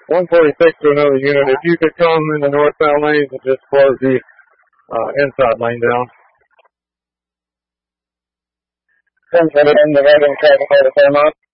146 to another unit. If you could come in the northbound lanes and just close the inside lane down. 1041, the right-hand traffic light is on.